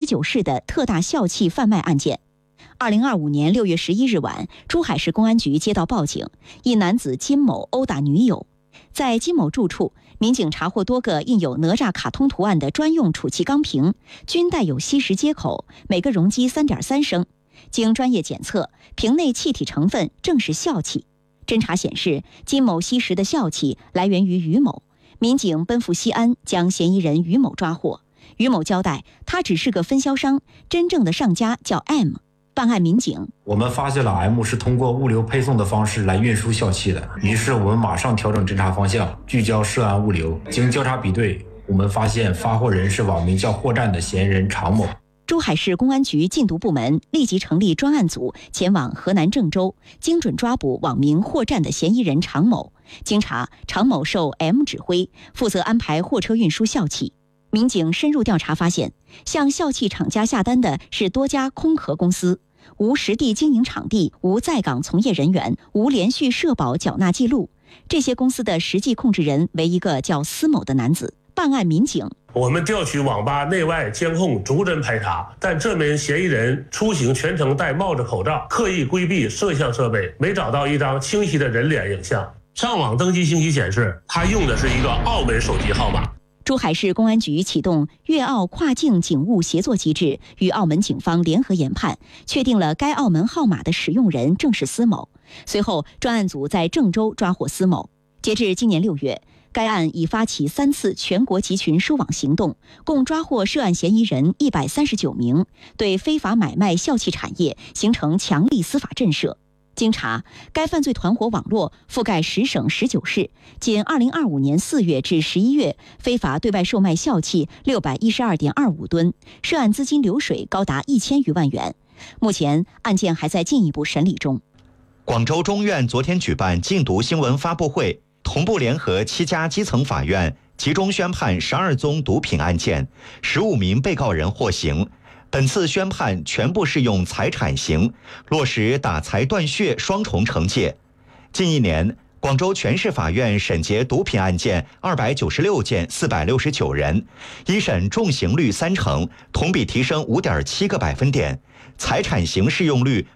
19市的特大笑气贩卖案件。2025年6月11日晚，珠海市公安局接到报警，一男子金某殴打女友。在金某住处，民警查获多个印有哪吒卡通图案的专用储气钢瓶，均带有吸食接口，每个容积3.3升。经专业检测，瓶内气体成分正是笑气。侦查显示，金某吸食的笑气来源于于某。民警奔赴西安，将嫌疑人于某抓获。于某交代，他只是个分销商，真正的上家叫 M。办案民警， 我们发现了 M 是通过物流配送的方式来运输笑气的，于是我们马上调整侦查方向，聚焦涉案物流。经交叉比对，我们发现发货人是网名叫货站的嫌疑人常某。 珠海市公安局禁毒部门立即成立专案组，前往河南郑州，精准抓捕网名货站的嫌疑人常某。经查，常某受 M 指挥，负责安排货车运输笑气。民警深入调查发现，向笑气厂家下单的是多家空壳公司，无实地经营场地，无在岗从业人员，无连续社保缴纳记录。这些公司的实际控制人为一个叫司某的男子。办案民警， 我们调取网吧内外监控逐帧排查，但这名嫌疑人出行全程戴帽子口罩，刻意规避摄像设备，没找到一张清晰的人脸影像。上网登记信息显示，他用的是一个澳门手机号码。 珠海市公安局启动粤澳跨境警务协作机制，与澳门警方联合研判，确定了该澳门号码的使用人正是司某。随后，专案组在郑州抓获司某。截至今年6月，该案已发起3次全国集群收网行动，共抓获涉案嫌疑人139名，对非法买卖笑气产业形成强力司法震慑。经查，该犯罪团伙网络覆盖10省19市，仅2025年4月至11月，非法对外售卖笑气612.25吨，涉案资金流水高达1000余万元。目前，案件还在进一步审理中。 广州中院昨天举办禁毒新闻发布会，同步联合7家基层法院集中宣判12宗毒品案件，15名被告人获刑。本次宣判全部适用财产刑，落实打财断血双重惩戒。近1年，广州全市法院审结毒品案件296件，469人，一审重刑率30%，同比提升5.7个百分点，财产刑适用率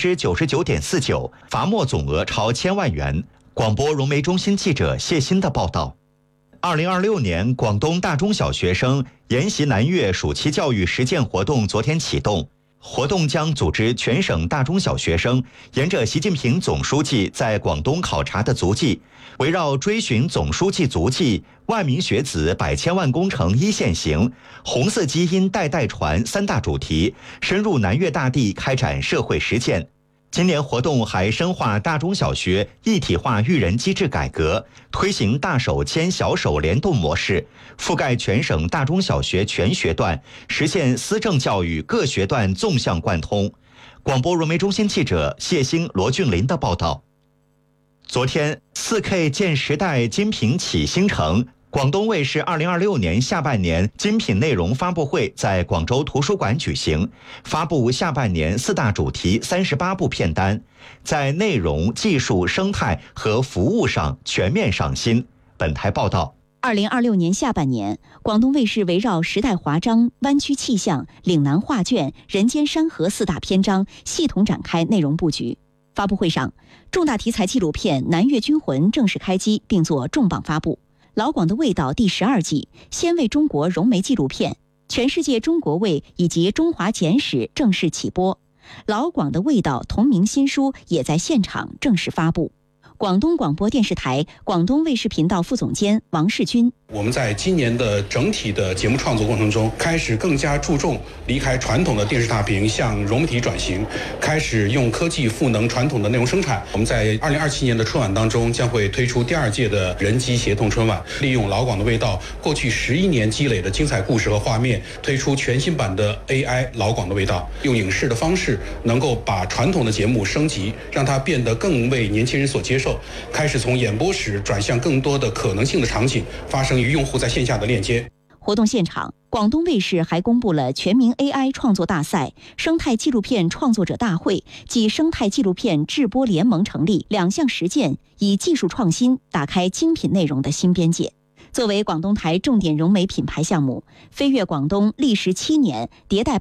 99.49%，罚没总额超1000万元。广播融媒中心记者谢鑫的报道。2026年广东大中小学生研习南粤暑期教育实践活动昨天启动，活动将组织全省大中小学生沿着习近平总书记在广东考察的足迹，围绕追寻总书记足迹、万民学子百千万工程一线行、红色基因代代传3大主题，深入南粤大地开展社会实践。今年活动还深化大中小学一体化育人机制改革，推行大手牵小手联动模式，覆盖全省大中小学全学段，实现思政教育各学段纵向贯通。广播融媒中心记者谢鑫、罗俊林的报道。昨天 4K 建时代精品启星城广东卫视2026年下半年精品内容发布会在广州图书馆举行，发布下半年4大主题38部片单，在内容、技术、生态和服务上全面上新。本台报道 ，2026年下半年，广东卫视围绕时代华章、湾区气象、岭南画卷、人间山河4大篇章，系统展开内容布局。发布会上，重大题材纪录片《南粤军魂》正式开机并做重磅发布。老广的味道第12季先为中国融媒纪录片《全世界中国味》以及《中华简史》正式起播，老广的味道同名新书也在现场正式发布。广东广播电视台广东卫视频道副总监王世军， 我们在今年的整体的节目创作过程中，开始更加注重离开传统的电视大屏向融媒体转型，开始用科技赋能传统的内容生产。我们在2027年的春晚当中将会推出第2届的人机协同春晚，利用老广的味道过去11年积累的精彩故事和画面，推出全新版的 AI 老广的味道，用影视的方式能够把传统的节目升级，让它变得更为年轻人所接受，开始从演播室转向更多的可能性的场景，发生与用户在线下的链接。 活动现场，广东卫视还公布了全民 AI 创作大赛、生态纪录片创作者大会及生态纪录片制播联盟成立2项实践，以技术创新打开精品内容的新边界。作为广东台重点融媒品牌项目，飞跃广东历时7年，迭代